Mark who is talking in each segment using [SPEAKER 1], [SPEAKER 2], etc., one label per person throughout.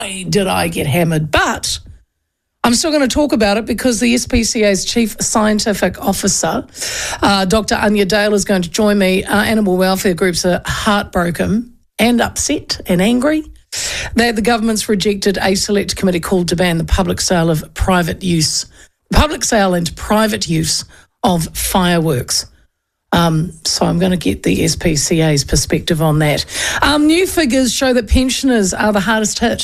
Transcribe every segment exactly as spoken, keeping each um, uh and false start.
[SPEAKER 1] did I get hammered, but I'm still going to talk about it because the S P C A's Chief Scientific Officer, uh, Doctor Anya Dale, is going to join me. Uh, animal welfare groups are heartbroken and upset and angry that the government's rejected a select committee called to ban the public sale of private use, public sale and private use of fireworks. Um, so I'm going to get the S P C A's perspective on that. Um, new figures show that pensioners are the hardest hit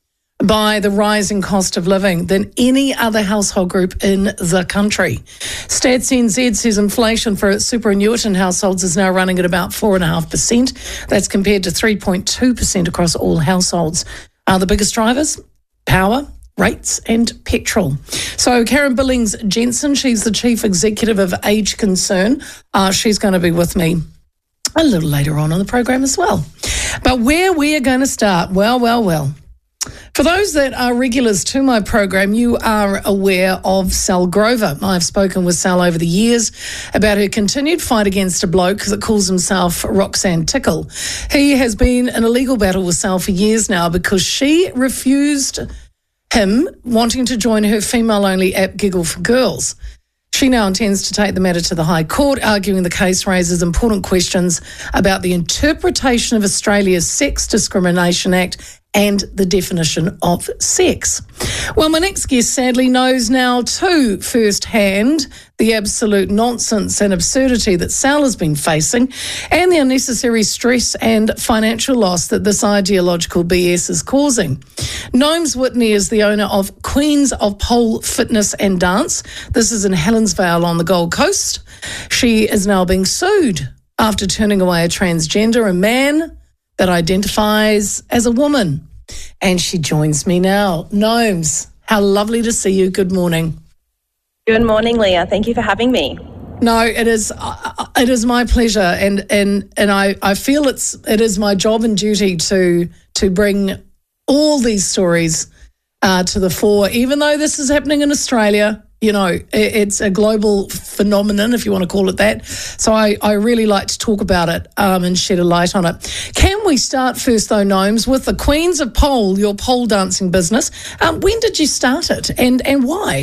[SPEAKER 1] by the rising cost of living than any other household group in the country. Stats N Z says inflation for superannuitant households is now running at about four point five percent. That's compared to three point two percent across all households. Uh, the biggest drivers? Power, rates and petrol. So Karen Billings-Jensen, she's the Chief Executive of Age Concern. Uh, she's going to be with me a little later on in the program as well. But where we are going to start, well, well, well. For those that are regulars to my program, you are aware of Sal Grover. I've spoken with Sal over the years about her continued fight against a bloke that calls himself Roxanne Tickle. He has been in a legal battle with Sal for years now because she refused him wanting to join her female-only app Giggle for Girls. She now intends to take the matter to the High Court, arguing the case raises important questions about the interpretation of Australia's Sex Discrimination Act and the definition of sex. Well, my next guest sadly knows now too firsthand the absolute nonsense and absurdity that Sal has been facing and the unnecessary stress and financial loss that this ideological B S is causing. Nomes Whitney is the owner of Queens of Pole Fitness and Dance. This is in Helensvale on the Gold Coast. She is now being sued after turning away a transgender, a man that identifies as a woman. And she joins me now. Nomes, how lovely to see you. Good morning.
[SPEAKER 2] Good morning, Leah. Thank you for having me.
[SPEAKER 1] No, it is uh, it is my pleasure, and and and I, I feel it's it is my job and duty to to bring all these stories uh, to the fore, even though this is happening in Australia. You know, it, it's a global phenomenon, if you want to call it that. So I, I really like to talk about it um, and shed a light on it. Can we start first, though, Nomes, with the Queens of Pole, your pole dancing business? Um, when did you start it and, and why?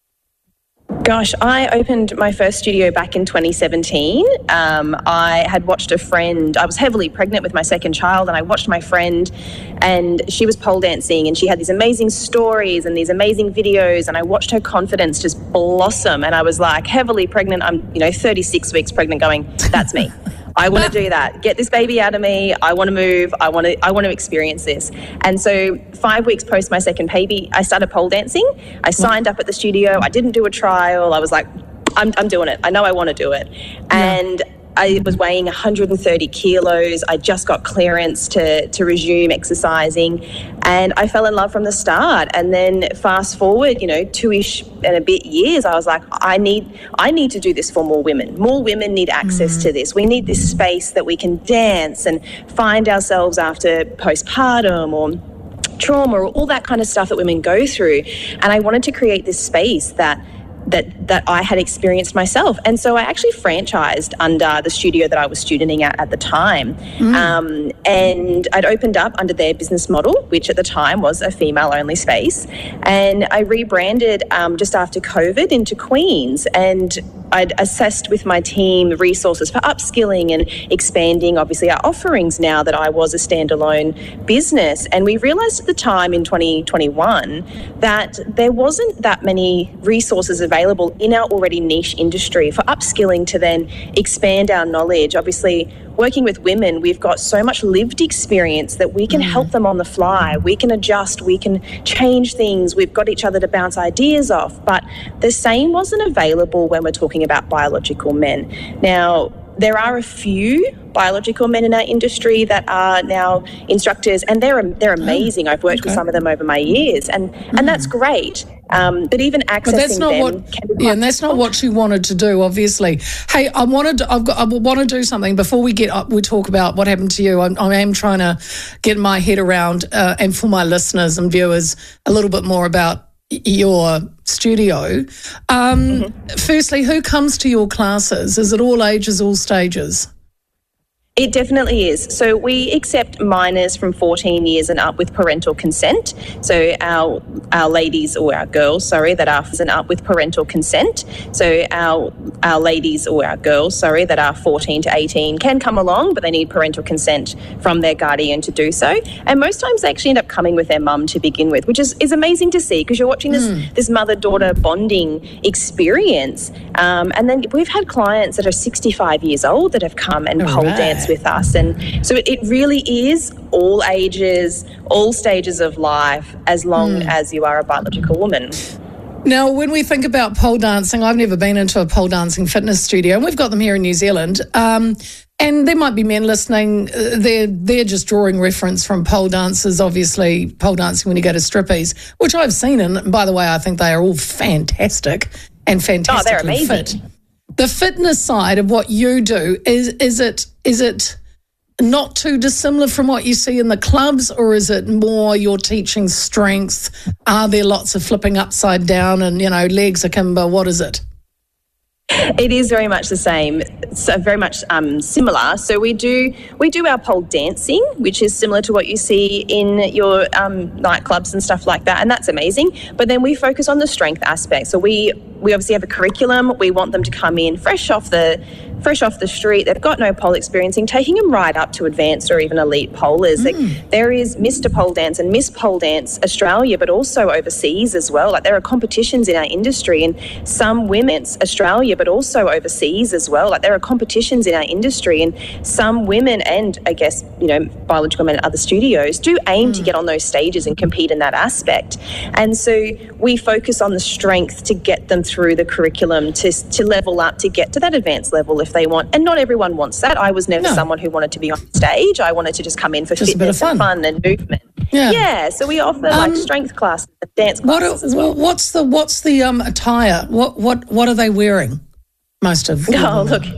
[SPEAKER 2] Gosh, I opened my first studio back in twenty seventeen. Um, I had watched a friend, I was heavily pregnant with my second child, and I watched my friend and she was pole dancing and she had these amazing stories and these amazing videos, and I watched her confidence just blossom, and I was like heavily pregnant. I'm, you know, thirty-six weeks pregnant going, that's me. I want to do that. Get this baby out of me. I want to move. I want to I want to experience this. And so five weeks post my second baby, I started pole dancing. I signed up at the studio. I didn't do a trial. I was like, I'm, I'm doing it. I know I want to do it. And yeah. I was weighing one hundred thirty kilos. I just got clearance to, to resume exercising, and I fell in love from the start. And then fast forward, you know, two-ish and a bit years, I was like, I need I need to do this for more women. More women need access mm. to this. We need this space that we can dance and find ourselves after postpartum or trauma or all that kind of stuff that women go through. And I wanted to create this space that that that I had experienced myself. And so I actually franchised under the studio that I was studenting at at the time. Mm. Um, and I'd opened up under their business model, which at the time was a female-only space. And I rebranded um, just after COVID into Queens. And I'd assessed with my team resources for upskilling and expanding, obviously, our offerings now that I was a standalone business. And we realised at the time in twenty twenty-one that there wasn't that many resources available in our already niche industry for upskilling to then expand our knowledge. Obviously, working with women, we've got so much lived experience that we can mm. help them on the fly. We can adjust, we can change things. We've got each other to bounce ideas off. But the same wasn't available when we're talking about biological men. Now, there are a few biological men in our industry that are now instructors, and they're they're amazing. I've worked okay. with some of them over my years, and mm. and that's great. Um, but even accessing
[SPEAKER 1] but that's not
[SPEAKER 2] them
[SPEAKER 1] what,
[SPEAKER 2] can be
[SPEAKER 1] yeah, and that's not what she wanted to do, obviously. Hey, I wanted, I've got, I want to do something before we get up. We talk about what happened to you. I'm, I am trying to get my head around, uh, and for my listeners and viewers, a little bit more about your studio. Um, mm-hmm. Firstly, who comes to your classes? Is it all ages, all stages?
[SPEAKER 2] It definitely is. So we accept minors from fourteen years and up with parental consent. So our our ladies or our girls, sorry, that are and up with parental consent. So our our ladies or our girls, sorry, that are fourteen to eighteen can come along, but they need parental consent from their guardian to do so. And most times they actually end up coming with their mum to begin with, which is, is amazing to see, because you're watching this mm. this mother-daughter bonding experience. Um, and then we've had clients that are sixty-five years old that have come and pole right. danced with us. And so it, it really is all ages, all stages of life, as long mm. as you are a biological woman.
[SPEAKER 1] Now, when we think about pole dancing, I've never been into a pole dancing fitness studio, and we've got them here in New Zealand. Um, and there might be men listening, they're, they're just drawing reference from pole dancers, obviously pole dancing when you go to strippies, which I've seen. And by the way, I think they are all fantastic and fantastically
[SPEAKER 2] oh, they're amazing.
[SPEAKER 1] fit. The fitness side of what you do, is is it is it... not too dissimilar from what you see in the clubs, or is it more you're teaching strength? Are there lots of flipping upside down and, you know, legs akimbo? What is it?
[SPEAKER 2] It is very much the same, so very much um, similar. So we do we do our pole dancing, which is similar to what you see in your um, nightclubs and stuff like that, and that's amazing. But then we focus on the strength aspect. So we we obviously have a curriculum. We want them to come in fresh off the fresh off the street. They've got no pole experiencing, taking them right up to advanced or even elite polers. Mm. Like, there is Mister Pole Dance and Miss Pole Dance Australia, but also overseas as well. Like, there are competitions in our industry, and some women's Australia, but also overseas as well. Like, there are competitions in our industry, and some women and I guess, you know, biological men and other studios do aim mm. to get on those stages and compete in that aspect. And so we focus on the strength to get them through the curriculum to to level up, to get to that advanced level if they want. And not everyone wants that. I was never no. someone who wanted to be on stage. I wanted to just come in for just fitness fun. and fun and movement. Yeah. yeah, so we offer um, like strength classes and dance classes
[SPEAKER 1] what,
[SPEAKER 2] as well.
[SPEAKER 1] What's the what's the um, attire? What what what are they wearing? Most of them.
[SPEAKER 2] Oh, look,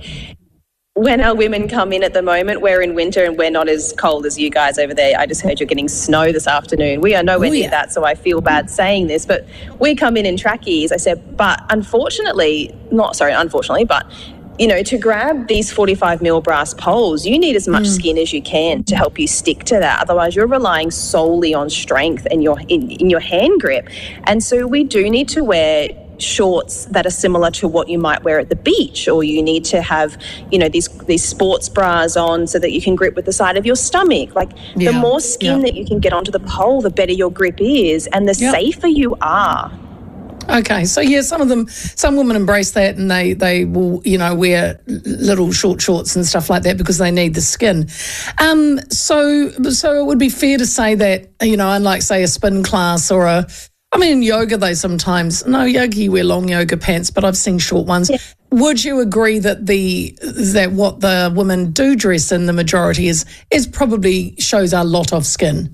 [SPEAKER 2] when our women come in at the moment, we're in winter and we're not as cold as you guys over there. I just heard you're getting snow this afternoon. We are nowhere Ooh, near yeah. that, so I feel bad saying this. But we come in in trackies, I said, but unfortunately, not sorry, unfortunately, but you know, to grab these forty-five mil brass poles, you need as much mm. skin as you can to help you stick to that. Otherwise, you're relying solely on strength and your in, in your hand grip. And so we do need to wear shorts that are similar to what you might wear at the beach, or you need to have, you know, these these sports bras on so that you can grip with the side of your stomach. Like yeah. the more skin yeah. that you can get onto the pole, the better your grip is and the yeah. safer you are.
[SPEAKER 1] Okay, so yeah, some of them, some women embrace that, and they they will, you know, wear little short shorts and stuff like that because they need the skin. Um, so so it would be fair to say that, you know, unlike say a spin class or a, I mean, in yoga they sometimes, no, yoga you wear long yoga pants, but I've seen short ones. Yeah. Would you agree that the that what the women do dress in, the majority is is probably shows a lot of skin?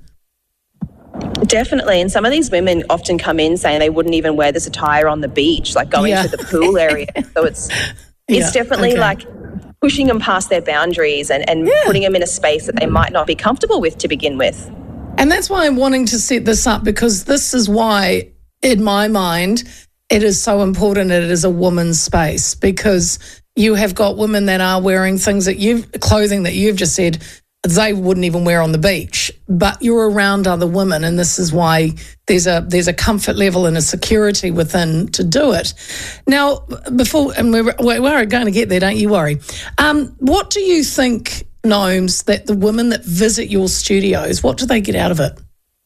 [SPEAKER 2] Definitely, and some of these women often come in saying they wouldn't even wear this attire on the beach, like going yeah. to the pool area. So it's it's yeah, definitely okay. like pushing them past their boundaries and, and yeah. putting them in a space that they might not be comfortable with to begin with.
[SPEAKER 1] And that's why I'm wanting to set this up, because this is why, in my mind, it is so important that it is a woman's space, because you have got women that are wearing things that you've, clothing that you've just said, they wouldn't even wear on the beach, but you're around other women, and this is why there's a there's a comfort level and a security within to do it. Now, before, and we're, we're going to get there, don't you worry. Um, what do you think, Gnomes, that the women that visit your studios, what do they get out of it?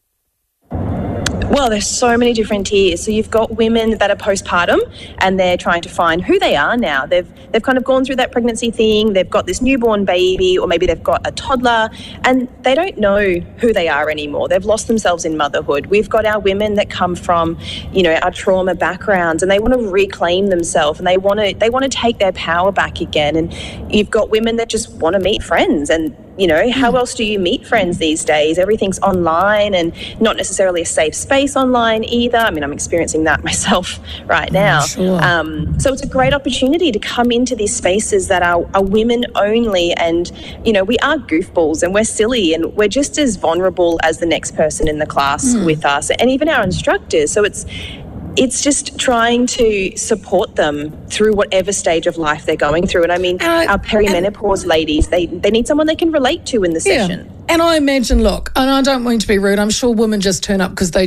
[SPEAKER 2] Well, there's so many different tiers. So you've got women that are postpartum and they're trying to find who they are now. They've they've kind of gone through that pregnancy thing. They've got this newborn baby, or maybe they've got a toddler, and they don't know who they are anymore. They've lost themselves in motherhood. We've got our women that come from, you know, our trauma backgrounds, and they want to reclaim themselves, and they want to they want to take their power back again. And you've got women that just want to meet friends, and you know, how else do you meet friends these days? Everything's online, and not necessarily a safe space online either. I mean, I'm experiencing that myself right now. Sure. Um, so it's a great opportunity to come into these spaces that are, are women only, and, you know, we are goofballs and we're silly and we're just as vulnerable as the next person in the class mm. with us, and even our instructors. So it's it's just trying to support them through whatever stage of life they're going through. And I mean,
[SPEAKER 1] And I-
[SPEAKER 2] our perimenopause ladies, they, they need someone they can relate to in the
[SPEAKER 1] Yeah.
[SPEAKER 2] session.
[SPEAKER 1] And I imagine, look, and I don't mean to be rude, I'm sure women just turn up because they